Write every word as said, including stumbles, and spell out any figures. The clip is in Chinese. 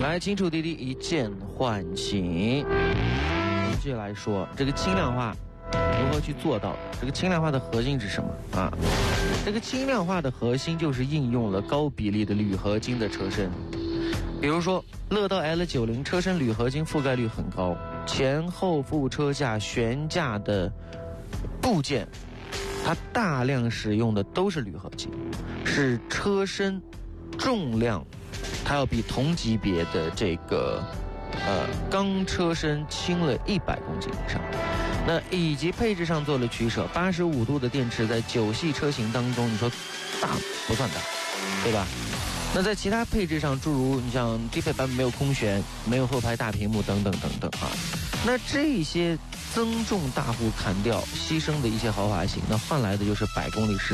来，轻触滴滴，一键唤醒。我们继续来说这个轻量化如何去做到的？这个轻量化的核心是什么啊？这个轻量化的核心就是应用了高比例的铝合金的车身。比如说，乐道 L 九十 车身铝合金覆盖率很高，前后副车架悬架的部件，它大量使用的都是铝合金，使车身重量它要比同级别的这个呃钢车身轻了一百公斤以上。那以及配置上做了取舍，八十五度的电池在九系车型当中，你说大不算大，对吧？那在其他配置上，诸如你像低配版本没有空悬，没有后排大屏幕等等等等啊，那这些增重大幅砍掉，牺牲的一些豪华性，那换来的就是百公里时